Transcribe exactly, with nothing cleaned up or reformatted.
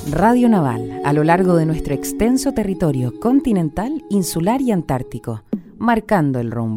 Radio Naval, a lo largo de nuestro extenso territorio continental, insular y antártico, marcando el rumbo.